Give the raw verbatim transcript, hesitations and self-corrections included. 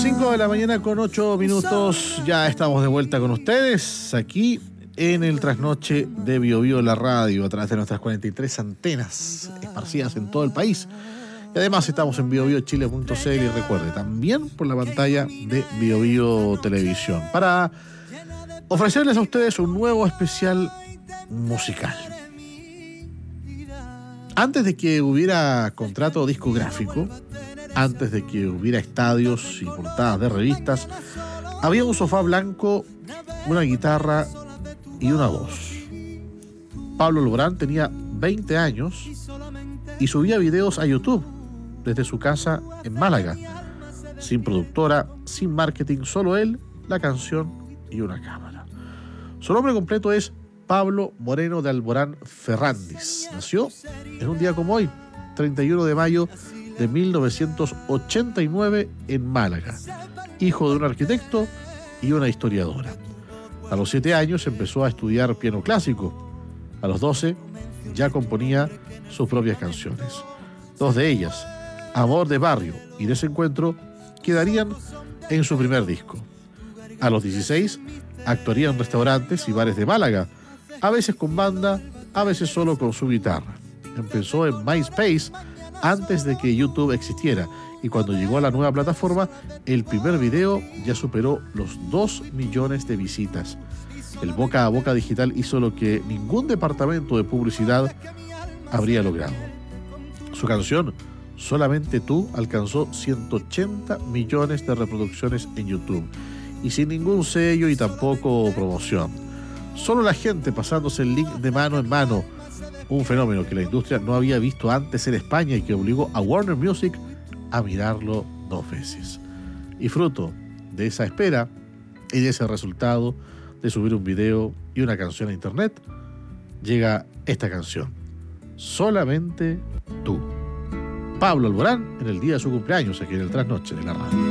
cinco de la mañana con ocho minutos, ya estamos de vuelta con ustedes aquí en el trasnoche de Bio Bio la radio a través de nuestras cuarenta y tres antenas esparcidas en todo el país. Y además estamos en bio bio chile punto c l y recuerde, también por la pantalla de Bio Bio Televisión, para ofrecerles a ustedes un nuevo especial musical. Antes de que hubiera contrato discográfico, antes de que hubiera estadios y portadas de revistas, había un sofá blanco, una guitarra y una voz. Pablo Alborán tenía veinte años y subía videos a YouTube desde su casa en Málaga, sin productora, sin marketing, solo él, la canción y una cámara. Su nombre completo es Pablo Moreno de Alborán Ferrandis. Nació en un día como hoy, treinta y uno de mayo de mil novecientos ochenta y nueve, en Málaga, hijo de un arquitecto y una historiadora. A los siete años empezó a estudiar piano clásico. A los doce ya componía sus propias canciones. Dos de ellas, Amor de Barrio y Desencuentro, quedarían en su primer disco. A los dieciséis actuaría en restaurantes y bares de Málaga, a veces con banda, a veces solo con su guitarra. Empezó en MySpace antes de que YouTube existiera, y cuando llegó a la nueva plataforma, el primer video ya superó los dos millones de visitas. El boca a boca digital hizo lo que ningún departamento de publicidad habría logrado. Su canción, Solamente Tú, alcanzó ciento ochenta millones de reproducciones en YouTube, y sin ningún sello y tampoco promoción. Solo la gente pasándose el link de mano en mano, un fenómeno que la industria no había visto antes en España y que obligó a Warner Music a mirarlo dos veces. Y fruto de esa espera y de ese resultado de subir un video y una canción a internet, llega esta canción, Solamente Tú. Pablo Alborán, en el día de su cumpleaños, aquí en el Trasnoche de la radio.